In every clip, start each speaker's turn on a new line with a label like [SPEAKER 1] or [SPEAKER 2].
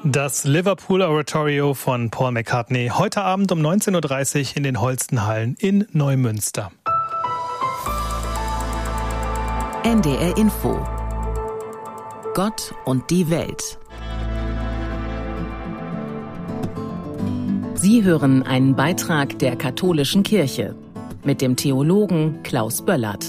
[SPEAKER 1] Das Liverpool Oratorio von Paul McCartney. Heute Abend um 19.30 Uhr in den Holstenhallen in Neumünster.
[SPEAKER 2] NDR Info. Gott und die Welt. Sie hören einen Beitrag der Katholischen Kirche mit dem Theologen Klaus Böllert.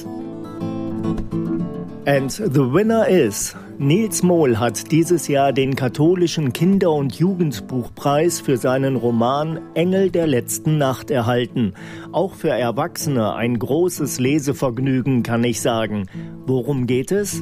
[SPEAKER 3] And the winner is: Nils Mohl hat dieses Jahr den katholischen Kinder- und Jugendbuchpreis für seinen Roman Engel der letzten Nacht erhalten. Auch für Erwachsene ein großes Lesevergnügen, kann ich sagen. Worum geht es?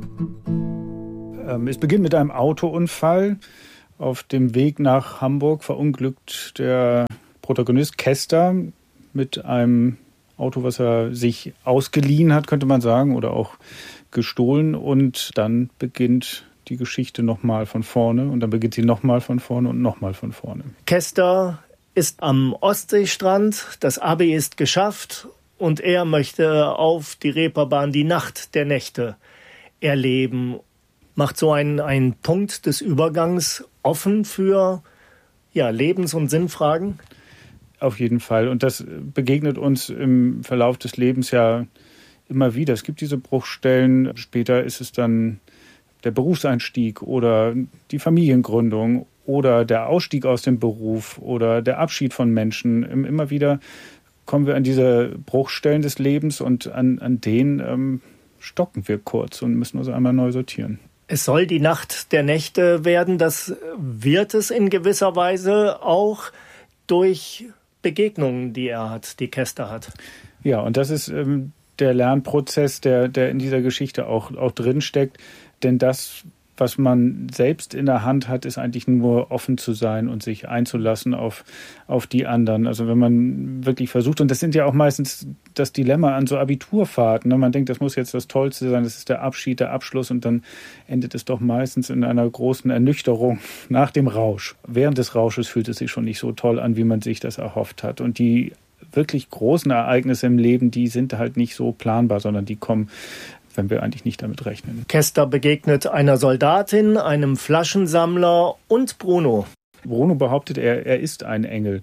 [SPEAKER 4] Es beginnt mit einem Autounfall. Auf dem Weg nach Hamburg verunglückt der Protagonist Kester mit einem Auto, was er sich ausgeliehen hat, könnte man sagen, oder auch gestohlen. Und dann beginnt die Geschichte nochmal von vorne und dann beginnt sie nochmal von vorne und nochmal von vorne.
[SPEAKER 3] Kester ist am Ostseestrand, das Abi ist geschafft und er möchte auf die Reeperbahn die Nacht der Nächte erleben. Macht so einen Punkt des Übergangs offen für Lebens- und Sinnfragen?
[SPEAKER 4] Auf jeden Fall. Und das begegnet uns im Verlauf des Lebens ja immer wieder. Es gibt diese Bruchstellen. Später ist es dann der Berufseinstieg oder die Familiengründung oder der Ausstieg aus dem Beruf oder der Abschied von Menschen. Immer wieder kommen wir an diese Bruchstellen des Lebens und an denen stocken wir kurz und müssen uns einmal neu sortieren.
[SPEAKER 3] Es soll die Nacht der Nächte werden. Das wird es in gewisser Weise auch durch Begegnungen, die er hat, die Kester hat.
[SPEAKER 4] Ja, und das ist der Lernprozess, der in dieser Geschichte auch drinsteckt. Denn das, was man selbst in der Hand hat, ist eigentlich nur offen zu sein und sich einzulassen auf die anderen. Also wenn man wirklich versucht, und das sind ja auch meistens das Dilemma an so Abiturfahrten, ne? Man denkt, das muss jetzt das Tollste sein, das ist der Abschied, der Abschluss, und dann endet es doch meistens in einer großen Ernüchterung nach dem Rausch. Während des Rausches fühlt es sich schon nicht so toll an, wie man sich das erhofft hat. Und die wirklich großen Ereignisse im Leben, die sind halt nicht so planbar, sondern die kommen, wenn wir eigentlich nicht damit rechnen.
[SPEAKER 3] Kester begegnet einer Soldatin, einem Flaschensammler und Bruno.
[SPEAKER 4] Bruno behauptet, er ist ein Engel,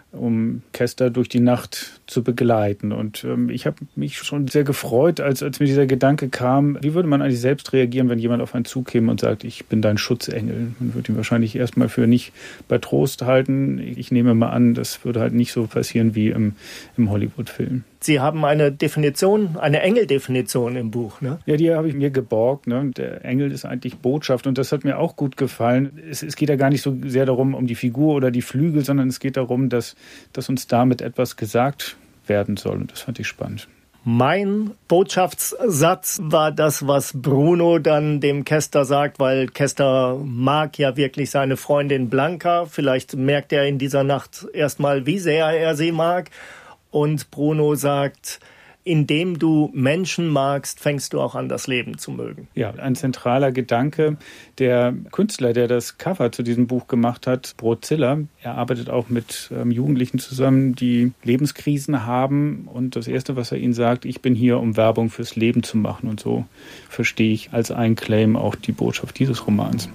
[SPEAKER 4] um Kester durch die Nacht zu begleiten. Und ich habe mich schon sehr gefreut, als mir dieser Gedanke kam, wie würde man eigentlich selbst reagieren, wenn jemand auf einen zukäme und sagt, ich bin dein Schutzengel. Man würde ihn wahrscheinlich erstmal für nicht bei Trost halten. Ich nehme mal an, das würde halt nicht so passieren wie im Hollywood-Film.
[SPEAKER 3] Sie haben eine Definition, eine Engeldefinition im Buch, ne?
[SPEAKER 4] Ja, die habe ich mir geborgt, ne? Der Engel ist eigentlich Botschaft und das hat mir auch gut gefallen. Es geht ja gar nicht so sehr darum, um die Figur oder die Flügel, sondern es geht darum, dass uns damit etwas gesagt werden soll und das fand ich spannend.
[SPEAKER 3] Mein Botschaftssatz war das, was Bruno dann dem Kester sagt, weil Kester mag ja wirklich seine Freundin Blanca. Vielleicht merkt er in dieser Nacht erstmal, wie sehr er sie mag. Und Bruno sagt, indem du Menschen magst, fängst du auch an, das Leben zu mögen.
[SPEAKER 4] Ja, ein zentraler Gedanke. Der Künstler, der das Cover zu diesem Buch gemacht hat, Brozilla, er arbeitet auch mit Jugendlichen zusammen, die Lebenskrisen haben. Und das Erste, was er ihnen sagt, ich bin hier, um Werbung fürs Leben zu machen. Und so verstehe ich als ein Claim auch die Botschaft dieses Romans.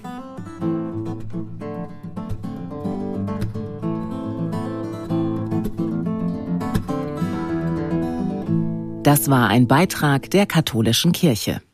[SPEAKER 2] Das war ein Beitrag der Katholischen Kirche.